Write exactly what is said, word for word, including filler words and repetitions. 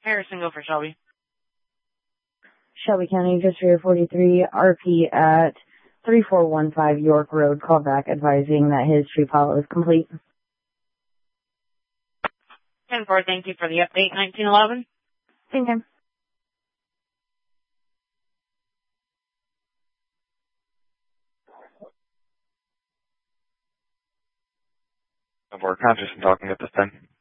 Harrison, go for Shelby. Shelby County, District forty-three, R P at three four one five York Road, called back advising that his tree pile is complete. ten four, thank you for the update. nineteen eleven. Thank you. Of our conscious and talking at this time.